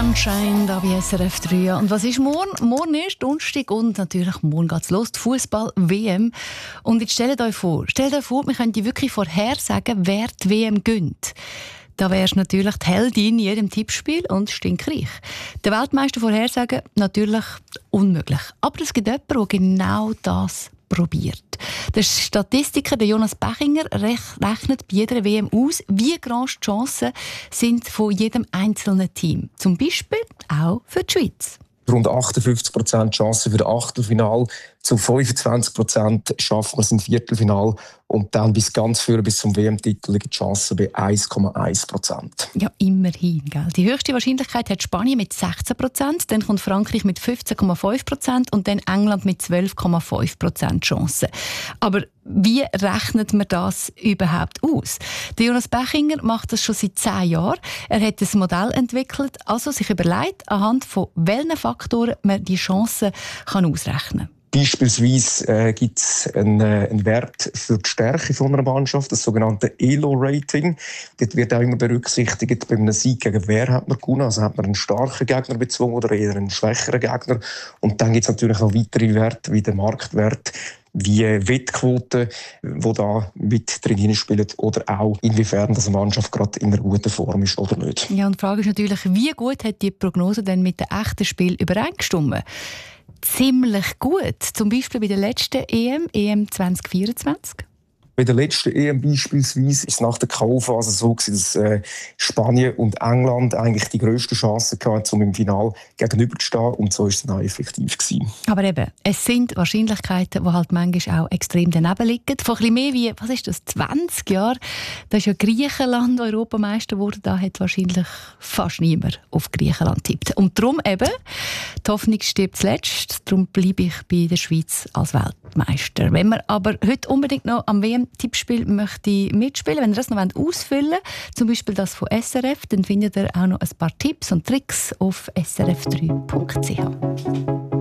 Sunshine da bei SRF 3. Und was ist morgen? Morgen ist Donnerstag und natürlich morgen geht's los, die Fußball-WM. Und jetzt stellt euch vor, wir können wirklich vorhersagen, wer die WM gönnt. Da wärst natürlich die Heldin in jedem Tippspiel und stinkreich. Der Weltmeister vorhersagen, natürlich unmöglich. Aber es gibt jemanden, der genau das probiert. Der Statistiker der Jonas Bechinger rechnet bei jeder WM aus, wie groß die Chancen sind von jedem einzelnen Team. Zum Beispiel auch für die Schweiz. Rund 58% Chancen für das Achtelfinal. Zu 25% schaffen wir es im Viertelfinal. Und dann bis ganz früh, bis zum WM-Titel, liegen die Chancen bei 1,1%. Ja, immerhin. Gell? Die höchste Wahrscheinlichkeit hat Spanien mit 16%, dann kommt Frankreich mit 15,5% und dann England mit 12,5% Chancen. Aber wie rechnet man das überhaupt aus? Der Jonas Bechinger macht das schon seit 10 Jahren. Er hat ein Modell entwickelt, also sich überlegt, anhand von welchen Faktoren man die Chancen ausrechnen kann. Beispielsweise gibt es einen Wert für die Stärke von einer Mannschaft, das sogenannte ELO-Rating. Dort wird auch immer berücksichtigt, bei einem Sieg gegen wer hat man gewonnen. Also hat man einen starken Gegner bezwungen oder eher einen schwächeren Gegner. Und dann gibt es natürlich noch weitere Werte, wie der Marktwert, wie Wettquoten, die da mit drin spielen, oder auch inwiefern eine Mannschaft gerade in einer guten Form ist oder nicht. Ja, und die Frage ist natürlich, wie gut hat die Prognose denn mit dem echten Spiel übereingestimmt? Ziemlich gut. Zum Beispiel bei der letzten EM 2024. Bei der letzten EM beispielsweise war es nach der K.O.-Phase so, dass Spanien und England eigentlich die grössten Chancen hatten, um im Finale gegenüberzustehen. Und so war es dann auch effektiv gewesen. Aber eben, es sind Wahrscheinlichkeiten, die halt manchmal auch extrem daneben liegen. Vor ein bisschen mehr wie, 20 Jahren, da ist ja Griechenland Europameister geworden. Da hat wahrscheinlich fast niemand auf Griechenland getippt. Und darum eben, die Hoffnung stirbt zuletzt. Darum bleibe ich bei der Schweiz als Weltmeister. Wenn man aber heute unbedingt noch am WM-Tippspiel möchte mitspielen, wenn ihr das noch ausfüllen wollt, zum Beispiel das von SRF, dann findet ihr auch noch ein paar Tipps und Tricks auf srf3.ch.